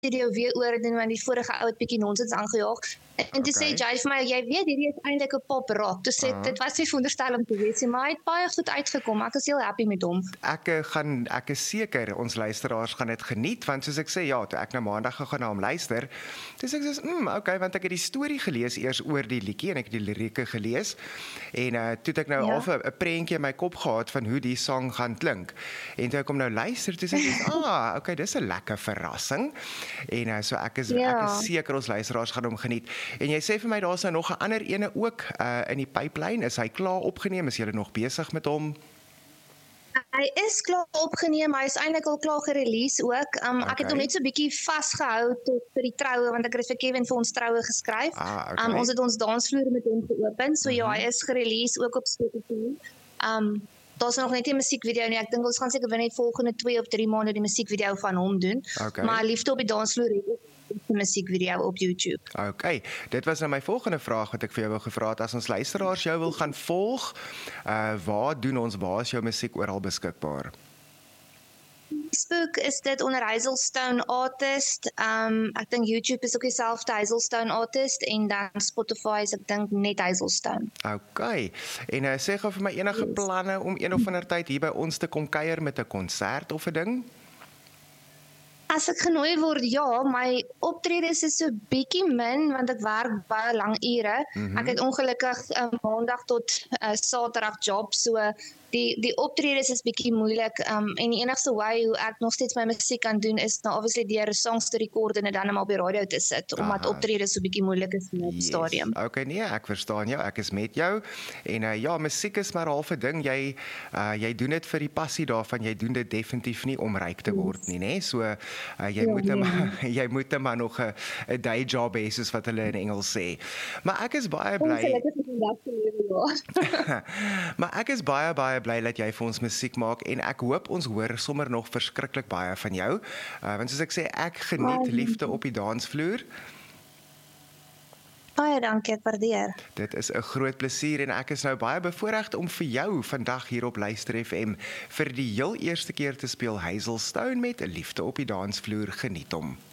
studio weer oor doen, want die vorige ou het bietjie nonsens aangejaag. En toe sê Jay vir my, jy weet, hierdie is eintlik 'n pop rock. Toe sê dit was nie veronderstel om te wees nie, maar hy het baie goed uitgekom. Ek is heel happy met hom. Ek is seker ons luisteraars gaan dit geniet, want soos ek sê, ja, toe ek nou maandag gegaan na hom luister, toe sê ek okay, want ek het die storie gelees eers oor die liedjie en ek het die lirieke gelees en toe het ek nou half 'n prentjie in my kop gehad van hoe die sang gaan klink. En toe ek hom nou luister, toe sê ek, okay, dis 'n lekker verrassing. En so ek is seker ons luisteraars gaan hom geniet. En jy sê vir my daar's nou nog 'n ander ene ook in die pipeline. Is hy klaar opgeneem? Is julle nog besig met hom? Hy is klaar opgeneem, hy is eintlik al klaar gerelease ook. Ek het hom net so 'n bietjie vasgehou tot vir die troue, want ek het vir Kevin vir ons troue geskryf. Ons het ons dansvloer met hom geopen, so ja, hy is gerelease ook op Spotify. Daar's nog net nie 'n musiekvideo nie. Ek dink ons gaan seker binne die volgende 2 of 3 maande die musiekvideo van hom doen. Maar Liefde op die dansvloer het ook 'n musiekvideo op YouTube. Okay, dit was nou my volgende vraag wat ek vir jou wou gevra het. As ons luisteraars jou wil gaan volg, waar is jou musiek oral beskikbaar? Facebook is dit onder Hazelstone Artist. Ek dink YouTube is ook dieselfde, Hazelstone Artist, en dan Spotify is ek dink net Hazelstone. Okay, en sê gou vir my enige planne om een of ander tyd hier by ons te kom kuier met 'n konsert of 'n ding? As ek genooi word, ja, my optredes is so bietjie min, want ek werk baie lang ure. Ek het ongelukkig maandag tot Saterdag job, so die optredes is bietjie moeilik, en die enigste way hoe ek nog steeds my musiek kan doen, is nou obviously deur songs te record en dit dan op die radio te sit, omdat optredes so bietjie moeilik is in die stadium. Okay, nee, ek verstaan jou, ek is met jou, en ja, musiek is maar half 'n ding, jy doen dit vir die passie daarvan, jy doen dit definitief nie om ryk te word nie, né? So, jy moet maar nog 'n day job hê, soos wat hulle in Engels sê. Maar ek is baie bly. Maar ek is baie bly dat jy vir ons musiek maak, en ek hoop ons hoor sommer nog verskriklik baie van jou, want soos ek sê, ek geniet Liefde op die dansvloer. Baie dankie, ek waardeer. Dit is 'n groot plesier, en ek is nou baie bevoorreg om vir jou vandag hier op Luister FM vir die heel eerste keer te speel Hazelstone met Liefde op die dansvloer. Geniet hom.